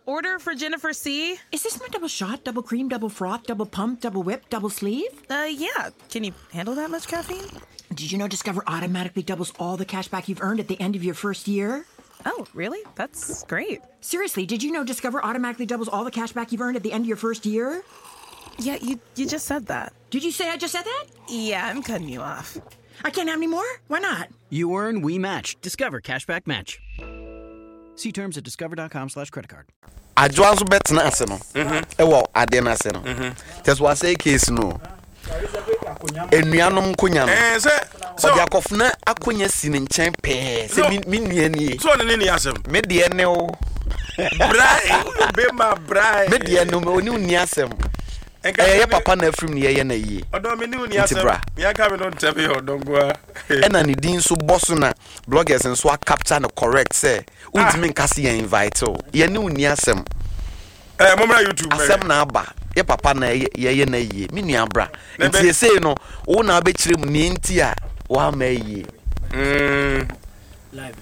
Order for Jennifer C. Is this my double shot, double cream, double froth, double pump, double whip, double sleeve? Yeah. Can you handle that much caffeine? Did you know Discover automatically doubles all the cash back you've earned at the end of your first year? Oh, really? That's great. Seriously, did you know Discover automatically doubles all the cash back you've earned at the end of your first year? Yeah, you just said that. Did you say I just said that? Yeah, I'm cutting you off. I can't have any more? Why not? You earn, we match. Discover Cashback Match. See terms at discover.com/creditcard. Advance bet na ase no. Ewo ade na ase no. Just was say case no. Enuanom konya no. So dia kofna akonya si ne nchen pe. Se mi nua ni. So ne ni asem. Me de ne o. Brai, be ma brai. Me de no me oni uni asem. Ye papa na afrim ne ye na yie. Odo me ni uni asem. Ya ka me no tebe odongwa. Ena ni din so boss na bloggers nso a capture no correct say. Ultimate nkase ye invite o. Ye ni uni asem. Momra YouTube. Asem na aba. Ye papa na ye na yie. Mi nua bra. Nti ye say no, wo na ba kire mu ni nti a wa ma yie. Live.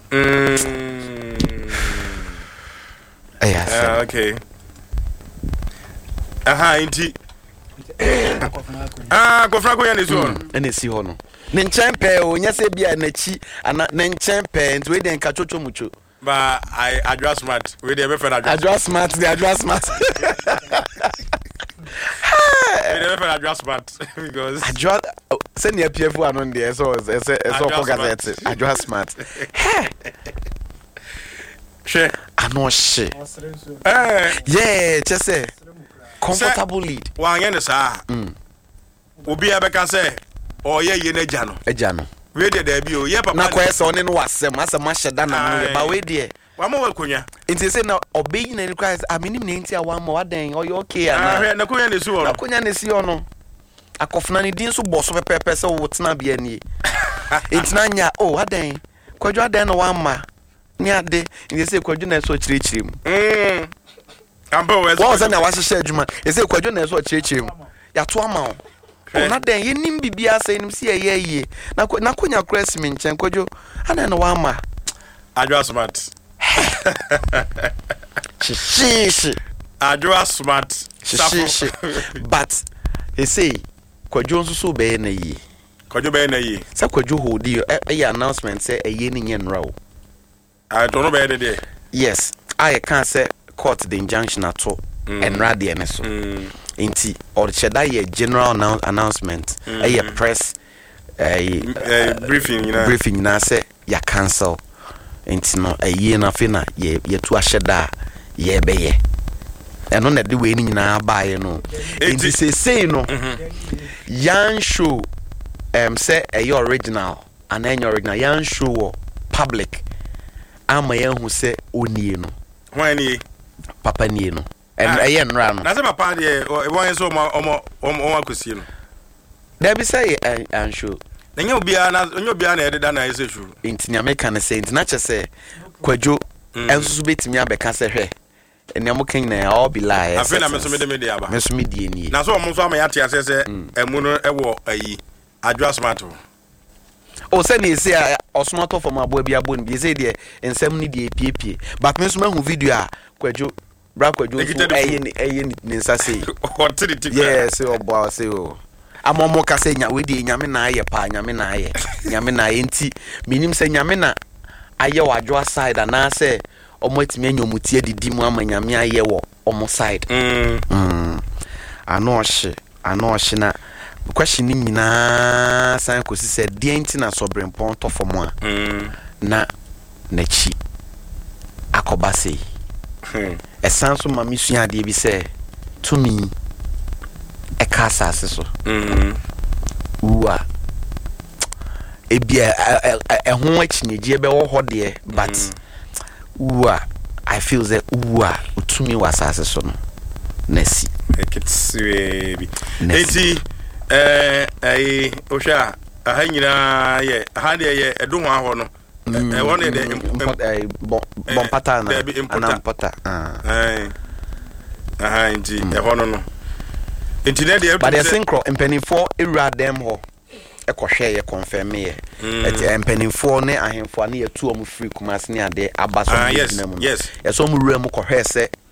Okay. Inti. Kofra ko ya ne so. Ene si ho no. Ne nchen pe o nya se bia na chi ana ne nchen pe nti we den ka chocho mucho. Ba I address smart. We dey be for address smart. We dey address smart because address send your PF one on there so for gazette. Address smart. She ano she. Yeah, just say comfortable lead. Wa anya ne sa. Obi abeka say o ye na eja no. We dey there bi o ye papa na ko ese one no wasem asem aheda na no ba we dey wa mo wakonya nti say na obeyi na requires aminim na nti awa ma waden o you okay ana na konya ne si o na konya ne si o no akofna ne din so boso pepepe se wo tena bia ni nti na nya o waden kwadwo aden no wa ma ni ade nti say kwadwo na so chirechirim ambo we wa za na wahye adwuma say kwadwo na so chirechirim ya to ama o na den ye nim bibia say nim si ye na konya kresi me nchen kwadwo ana na wa ma adwa smart Shishi. Adwa smart. Shishi. But he say kwadwo nso so be na yi. Kwadwo be na yi. Say kwadwo hold you announcement say eye ni nyenra o. I don't know be there. Yes. I can say court the injunction ato enra de ne so. Inti or cheda ye general announcement. Press briefing na say ya cancel. Enti no aye na fe na ye tu ahyeda ye beye eno na de we ni nyina baaye no enti say no yan show say aye original and original yan show public ama yan hu say onie no wani papa nie no en aye nra no na say papa de won so omo akosi no there be say yan show Nyo obia na ededa na ese shuru. Enti nya meka na say enti na che say kwadwo enso betimi abeka se hwe. Ene mo kan na all be lie. Afi na meso me aba. Meso me die ni. Na so omo so ama yate ase se emu no ewo ayi. Adwa smart. O se na ese osmato for mabo bia bo ni say de ensem ni de piepie. But meso ma hu video a kwadwo bra kwadwo so ayi ni nsa say. Yes, obo say o. Amomo ka se nya we di nyame na aye pa nyame na aye nti minim se nyame na aye wadwo side na se omo atimi anyomutie didi mu ama nyame aye wo omo side ano ohye na question ni nyina san ko si se de nti na sobrempon to fomo a na chi akoba sei esanso mamisu ade bi se tumi ekasa aseso uwa ebia ehun achinyeje be wo hode but uwa I feel that uwa utumi wasase so no nasi ekitswebi eti osha ahanyira ye ahade ye edunwa ho no won de bompata na anampota nti ehono no internet dey but the synchro empenifo ewura dem ho ekohwe ye confirm ye eti empenifo ne ahemfo ne yetu om free kumase ne ade abaso yes yeso mu wura mu kohwe se